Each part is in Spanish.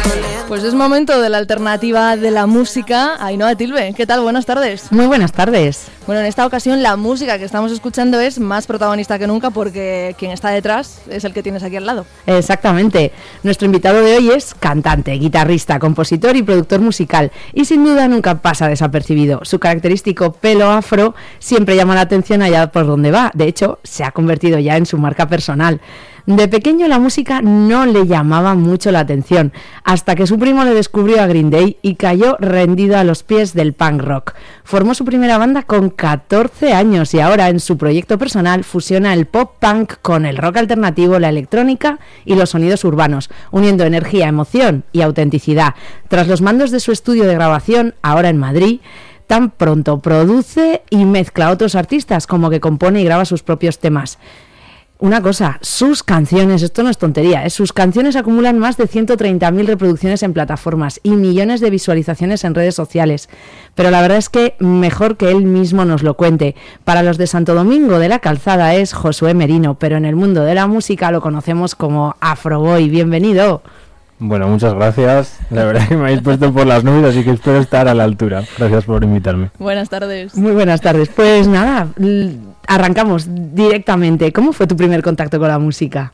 Pues es momento de la alternativa de la música. Ainhoa Tilbe, ¿qué tal? Buenas tardes. Muy buenas tardes. Bueno, en esta ocasión la música que estamos escuchando es más protagonista que nunca porque quien está detrás es el que tienes aquí al lado. Exactamente. Nuestro invitado de hoy es cantante, guitarrista, compositor y productor musical. Y sin duda nunca pasa desapercibido. Su característico pelo afro siempre llama la atención allá por donde va. De hecho, se ha convertido ya en su marca personal. De pequeño la música no le llamaba mucho la atención, hasta que su primo le descubrió a Green Day y cayó rendido a los pies del punk rock. Formó su primera banda con 14 años y ahora en su proyecto personal fusiona el pop punk con el rock alternativo, la electrónica y los sonidos urbanos, uniendo energía, emoción y autenticidad. Tras los mandos de su estudio de grabación, ahora en Madrid, tan pronto produce y mezcla a otros artistas como que compone y graba sus propios temas. Una cosa, sus canciones, esto no es tontería, sus canciones acumulan más de 130.000 reproducciones en plataformas y millones de visualizaciones en redes sociales. Pero la verdad es que mejor que él mismo nos lo cuente. Para los de Santo Domingo de la Calzada es Josué Merino, pero en el mundo de la música lo conocemos como Afroboy. Bienvenido. Bueno, muchas gracias. La verdad es que me habéis puesto por las nubes, así que espero estar a la altura. Gracias por invitarme. Buenas tardes. Muy buenas tardes. Pues nada, arrancamos directamente. ¿Cómo fue tu primer contacto con la música?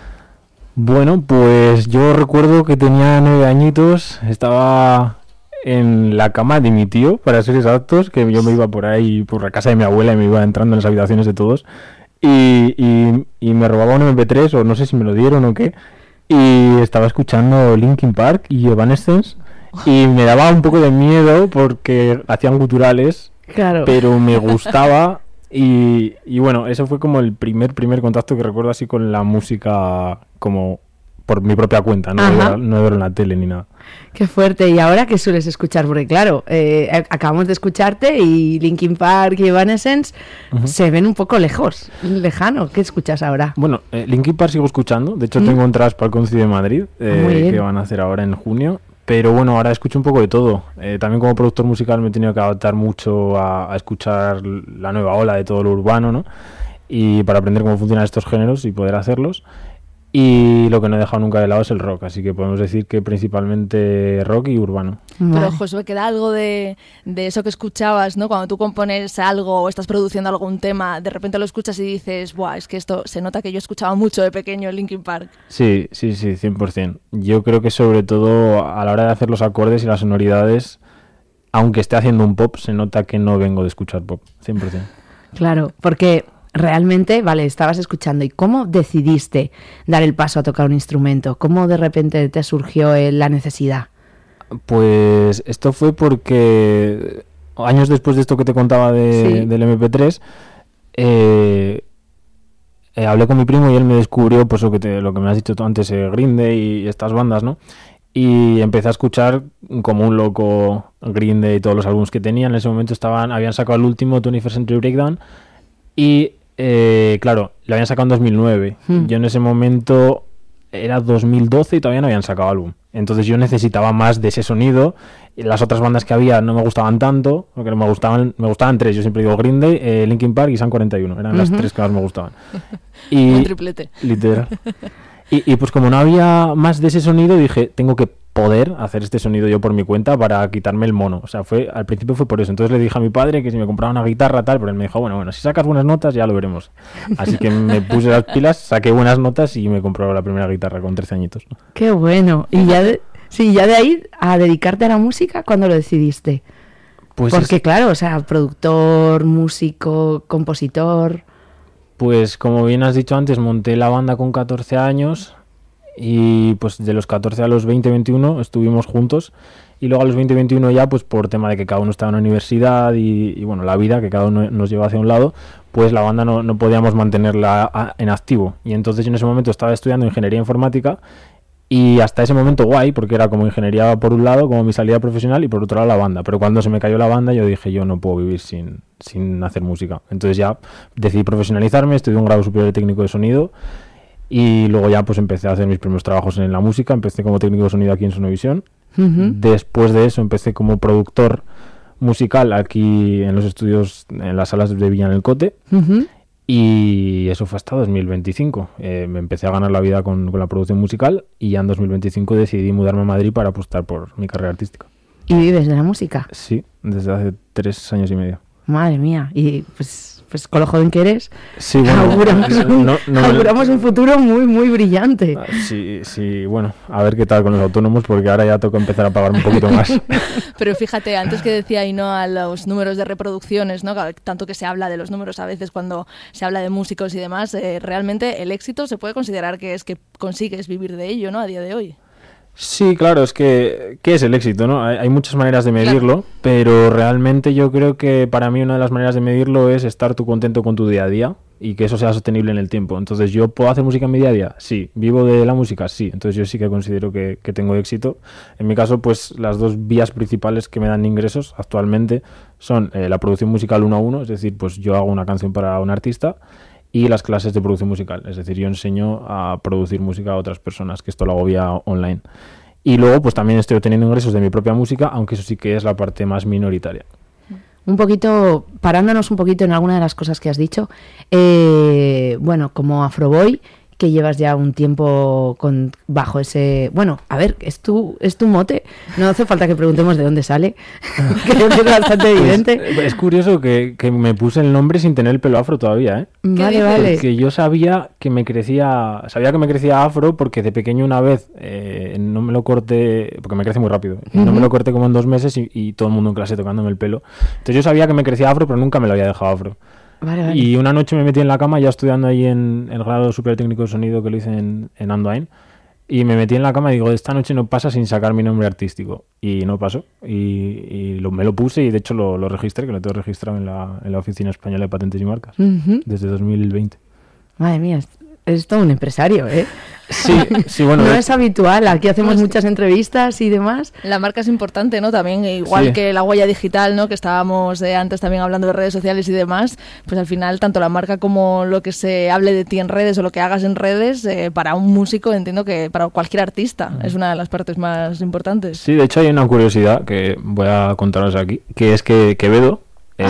Bueno, pues yo recuerdo que tenía 9 añitos, estaba en la cama de mi tío, para ser exactos, que yo me iba por ahí, por la casa de mi abuela, y me iba entrando en las habitaciones de todos, y me robaba un MP3, o no sé si me lo dieron o qué, y estaba escuchando Linkin Park y Evanescence, y me daba un poco de miedo porque hacían guturales, claro, pero me gustaba. Y bueno, eso fue como el primer contacto que recuerdo así con la música, como por mi propia cuenta, no de ver en la tele ni nada. Qué fuerte. ¿Y ahora qué sueles escuchar? Porque claro, acabamos de escucharte y Linkin Park y Evanescence se ven un poco lejano. ¿Qué escuchas ahora? Bueno, Linkin Park sigo escuchando. De hecho, tengo entradas para el concierto de Madrid, que van a hacer ahora en junio. Pero bueno, ahora escucho un poco de todo. También como productor musical me he tenido que adaptar mucho a escuchar la nueva ola de todo lo urbano, ¿no? Y para aprender cómo funcionan estos géneros y poder hacerlos. Y lo que no he dejado nunca de lado es el rock, así que podemos decir que principalmente rock y urbano. Pero Josué, ¿queda algo de eso que escuchabas, ¿no? Cuando tú compones algo o estás produciendo algún tema, de repente lo escuchas y dices, ¡buah! Es que esto se nota que yo escuchaba mucho de pequeño Linkin Park. Sí, 100%. Yo creo que sobre todo a la hora de hacer los acordes y las sonoridades, aunque esté haciendo un pop, se nota que no vengo de escuchar pop, 100%. Claro, porque realmente, vale, estabas escuchando. ¿Y cómo decidiste dar el paso a tocar un instrumento? ¿Cómo de repente te surgió la necesidad? Pues esto fue porque años después de esto que te contaba del MP3, hablé con mi primo y él me descubrió pues lo que me has dicho tú antes, Green Day y estas bandas, ¿no? Y empecé a escuchar como un loco Green Day y todos los álbumes que tenían. En ese momento habían sacado el último 21st Century Breakdown y claro, lo habían sacado en 2009. Yo en ese momento era 2012 y todavía no habían sacado álbum. Entonces yo necesitaba más de ese sonido. Las otras bandas que había no me gustaban tanto, porque me gustaban 3. Yo siempre digo Green Day, Linkin Park y Sun 41. Eran las 3 que más me gustaban. Y un triplete. Literal. Y pues como no había más de ese sonido, dije, tengo que poder hacer este sonido yo por mi cuenta para quitarme el mono. O sea, al principio fue por eso. Entonces le dije a mi padre que si me compraba una guitarra tal, pero él me dijo, bueno, si sacas buenas notas ya lo veremos. Así que me puse las pilas, saqué buenas notas y me compró la primera guitarra con 13 añitos. Qué bueno. Y ya de ahí a dedicarte a la música, ¿cuándo lo decidiste? Pues porque claro, o sea, productor, músico, compositor. Pues como bien has dicho antes, monté la banda con 14 años y pues de los 14 a los 20, 21 estuvimos juntos y luego a los 20, 21 ya pues por tema de que cada uno estaba en la universidad y bueno, la vida que cada uno nos lleva hacia un lado, pues la banda no podíamos mantenerla en activo y entonces yo en ese momento estaba estudiando ingeniería informática y hasta ese momento guay, porque era como ingeniería por un lado, como mi salida profesional y por otro lado la banda, pero cuando se me cayó la banda yo dije yo no puedo vivir sin hacer música, entonces ya decidí profesionalizarme, estudié un grado superior de técnico de sonido y luego ya pues empecé a hacer mis primeros trabajos en la música, empecé como técnico de sonido aquí en Sonevisión, después de eso empecé como productor musical aquí en los estudios, en las salas de Villa en el Cote, Y eso fue hasta 2025. Me empecé a ganar la vida con la producción musical y ya en 2025 decidí mudarme a Madrid para apostar por mi carrera artística. ¿Y vives de la música? Sí, desde hace 3 años y medio. Madre mía, y pues con lo joven que eres, Sí, bueno, auguramos un futuro muy, muy brillante. Sí, bueno, a ver qué tal con los autónomos, porque ahora ya toca empezar a pagarme un poquito más. Pero fíjate, antes que decía Ainhoa los números de reproducciones, ¿no? Tanto que se habla de los números a veces cuando se habla de músicos y demás, realmente el éxito se puede considerar que es que consigues vivir de ello, ¿no? A día de hoy. Sí, claro, es que ¿qué es el éxito, no? Hay muchas maneras de medirlo, pero realmente yo creo que para mí una de las maneras de medirlo es estar tú contento con tu día a día y que eso sea sostenible en el tiempo. Entonces, ¿yo puedo hacer música en mi día a día? Sí. ¿Vivo de la música? Sí. Entonces yo sí que considero que tengo éxito. En mi caso, pues las dos vías principales que me dan ingresos actualmente son la producción musical 1 a 1, es decir, pues yo hago una canción para un artista, y las clases de producción musical, es decir, yo enseño a producir música a otras personas, que esto lo hago vía online. Y luego pues también estoy obteniendo ingresos de mi propia música, aunque eso sí que es la parte más minoritaria. Un poquito, parándonos un poquito en alguna de las cosas que has dicho, bueno, como Afroboy, que llevas ya un tiempo bajo ese... Bueno, a ver, es tu mote, no hace falta que preguntemos de dónde sale, creo que es bastante evidente. Pues, es curioso que me puse el nombre sin tener el pelo afro todavía, ¿eh? Vale. Porque yo sabía que me crecía afro porque de pequeño una vez no me lo corté, porque me crece muy rápido, no me lo corté como en 2 meses y todo el mundo en clase tocándome el pelo. Entonces yo sabía que me crecía afro, pero nunca me lo había dejado afro. Vale. Y una noche me metí en la cama, ya estudiando ahí en el grado superior técnico de sonido que lo hice en Andoain, y me metí en la cama y digo, esta noche no pasa sin sacar mi nombre artístico. Y no pasó. Me lo puse y de hecho lo registré, que lo tengo registrado en la Oficina Española de Patentes y Marcas, desde 2020. Madre mía, es todo un empresario, ¿eh? Sí, bueno. No es habitual, aquí hacemos muchas entrevistas y demás. La marca es importante, ¿no? También, igual que la huella digital, ¿no? Que estábamos antes también hablando de redes sociales y demás, pues al final tanto la marca como lo que se hable de ti en redes o lo que hagas en redes, para un músico entiendo que para cualquier artista es una de las partes más importantes. Sí, de hecho hay una curiosidad que voy a contaros aquí, que es que Quevedo,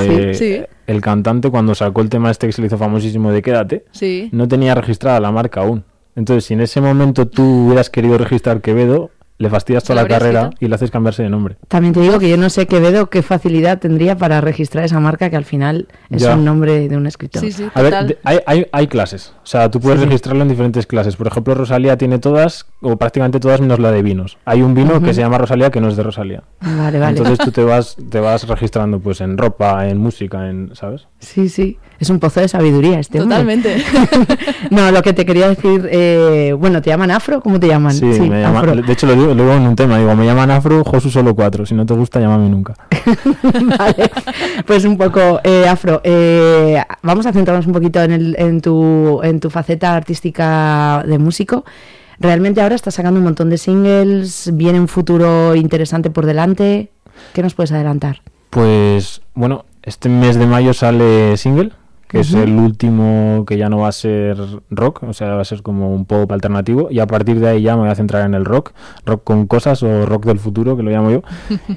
el cantante, cuando sacó el tema este que se le hizo famosísimo de Quédate, no tenía registrada la marca aún. Entonces, si en ese momento tú hubieras querido registrar Quevedo, le fastidias toda la carrera y le haces cambiarse de nombre. También te digo que yo no sé Quevedo qué facilidad tendría para registrar esa marca, que al final es un nombre de un escritor. Sí, a ver, hay clases. O sea, tú puedes registrarlo en diferentes clases. Por ejemplo, Rosalía tiene todas, o prácticamente todas, menos la de vinos. Hay un vino que se llama Rosalía, que no es de Rosalía. Vale. Entonces tú te vas registrando pues en ropa, en música, ¿sabes? Sí. Es un pozo de sabiduría este hombre. Totalmente. No, lo que te quería decir, bueno, ¿te llaman Afro? ¿Cómo te llaman? Sí, me llaman, de hecho lo digo en un tema, digo, me llaman Afro, Josu solo 4, si no te gusta, llámame nunca. Vale, pues un poco, Afro, vamos a centrarnos un poquito en tu faceta artística de músico. Realmente ahora estás sacando un montón de singles, viene un futuro interesante por delante, ¿qué nos puedes adelantar? Pues, bueno, este mes de mayo sale single, que es el último, que ya no va a ser rock, o sea, va a ser como un pop alternativo, y a partir de ahí ya me voy a centrar en el rock con cosas, o rock del futuro, que lo llamo yo.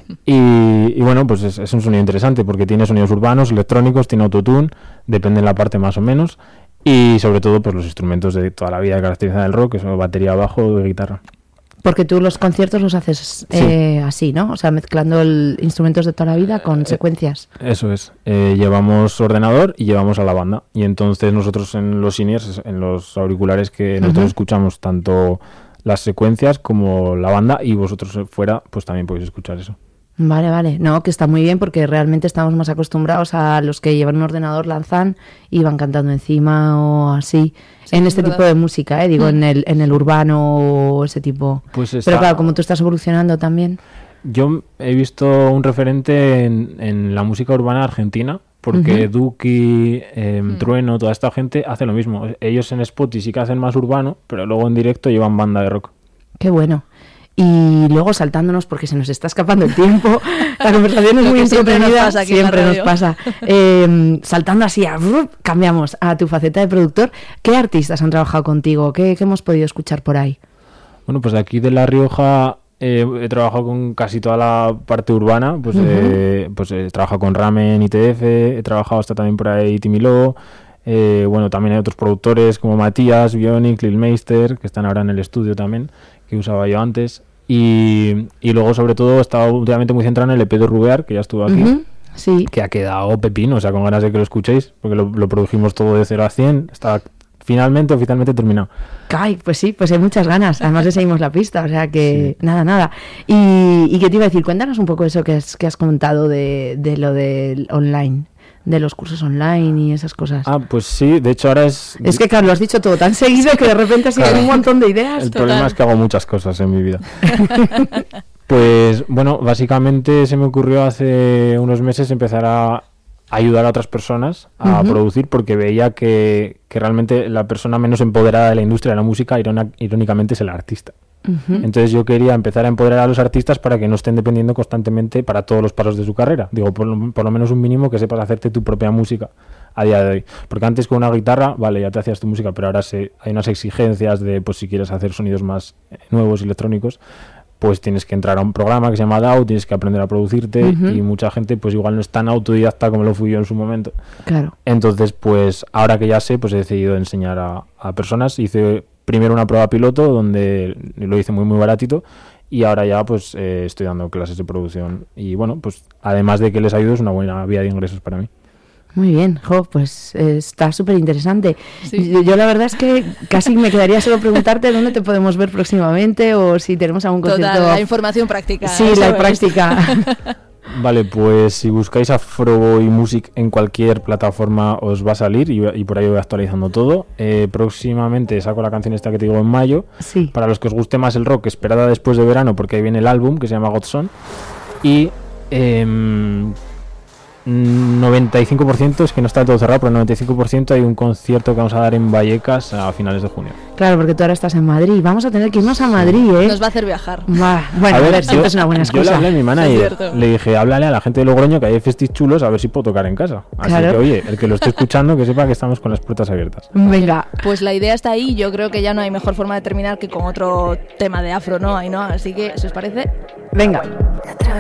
y bueno, pues es un sonido interesante, porque tiene sonidos urbanos, electrónicos, tiene autotune, depende de la parte más o menos, y sobre todo pues los instrumentos de toda la vida que caracterizan el rock, que son batería, bajo y guitarra. Porque tú los conciertos los haces así, ¿no? O sea, mezclando instrumentos de toda la vida con secuencias. Eso es. Llevamos ordenador y llevamos a la banda. Y entonces nosotros en los in-ears, en los auriculares que nosotros escuchamos tanto las secuencias como la banda, y vosotros fuera pues también podéis escuchar eso. Vale. No, que está muy bien, porque realmente estamos más acostumbrados a los que llevan un ordenador, lanzan y van cantando encima o así. Sí, en este tipo de música, digo, en el urbano o ese tipo. Pues pero claro, como tú estás evolucionando también. Yo he visto un referente en la música urbana argentina, porque Duki, Trueno, toda esta gente hace lo mismo. Ellos en Spotify sí que hacen más urbano, pero luego en directo llevan banda de rock. Qué bueno. Y luego saltándonos, porque se nos está escapando el tiempo, la conversación es muy entretenida, siempre nos pasa. Saltando así, cambiamos a tu faceta de productor. ¿Qué artistas han trabajado contigo? ¿Qué hemos podido escuchar por ahí? Bueno, pues aquí de La Rioja he trabajado con casi toda la parte urbana, pues he trabajado con Ramen, ITF, he trabajado hasta también por ahí Timiló, Bueno, también hay otros productores como Matías, Bionic, Lil Meister, que están ahora en el estudio también, que usaba yo antes. Y luego, sobre todo, he estado últimamente muy centrado en el EP de Rubear, que ya estuvo aquí, sí, que ha quedado pepino, o sea, con ganas de que lo escuchéis, porque lo produjimos todo de 0 a 100, está oficialmente terminado. Ay, pues sí, pues hay muchas ganas. Además le seguimos la pista, o sea que sí. Nada. ¿Y qué te iba a decir? Cuéntanos un poco eso que has comentado de lo del online, de los cursos online y esas cosas. Pues sí, de hecho ahora es... Es que claro, lo has dicho todo tan seguido que de repente ha sido un montón de ideas. El problema es que hago muchas cosas en mi vida. Pues bueno, básicamente se me ocurrió hace unos meses empezar a ayudar a otras personas a producir, porque veía que realmente la persona menos empoderada de la industria de la música irónicamente es el artista. Entonces yo quería empezar a empoderar a los artistas para que no estén dependiendo constantemente para todos los pasos de su carrera. Digo, por lo menos un mínimo que sepas hacerte tu propia música a día de hoy. Porque antes con una guitarra, vale, ya te hacías tu música, pero ahora hay unas exigencias de, pues si quieres hacer sonidos más nuevos, electrónicos, pues tienes que entrar a un programa que se llama DAW, tienes que aprender a producirte, y mucha gente pues igual no es tan autodidacta como lo fui yo en su momento. Claro. Entonces, pues ahora que ya sé, pues he decidido enseñar a personas. Hice primero una prueba piloto donde lo hice muy baratito, y ahora ya pues estoy dando clases de producción, y bueno, pues además de que les ayudo, es una buena vía de ingresos para mí. Muy bien, pues está súper interesante. Sí. Yo la verdad es que casi me quedaría solo preguntarte dónde te podemos ver próximamente, o si tenemos algún concierto. Total, la información práctica. Sí, la práctica. Vale, pues si buscáis Afroboy Music en cualquier plataforma os va a salir, y por ahí voy actualizando todo. Próximamente saco la canción esta que te digo en mayo. Sí. Para los que os guste más el rock, esperad después de verano, porque ahí viene el álbum que se llama Godson. Y 95%, es que no está todo cerrado, pero 95% hay un concierto que vamos a dar en Vallecas a finales de junio. Claro, porque tú ahora estás en Madrid. Vamos a tener que irnos a Madrid, ¿eh? Nos va a hacer viajar. Bueno, a ver, siempre es una buena excusa. Yo le hablé a mi manager, le dije, háblale a la gente de Logroño que hay festis chulos, a ver si puedo tocar en casa. Así claro. Que, oye, el que lo esté escuchando, que sepa que estamos con las puertas abiertas. Venga. Pues la idea está ahí. Yo creo que ya no hay mejor forma de terminar que con otro tema de afro, ¿no? Así que, si os parece... Venga.